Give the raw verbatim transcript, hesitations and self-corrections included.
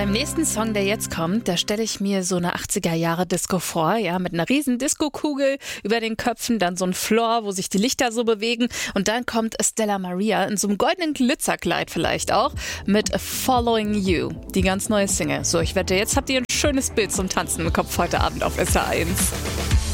Beim nächsten Song, der jetzt kommt, da stelle ich mir so eine achtziger-Jahre-Disco vor, ja, mit einer riesen Disco-Kugel über den Köpfen, dann so ein Floor, wo sich die Lichter so bewegen und dann kommt Stella Maria in so einem goldenen Glitzerkleid vielleicht auch mit Following You, die ganz neue Single. So, ich wette, jetzt habt ihr ein schönes Bild zum Tanzen im Kopf heute Abend auf S R eins.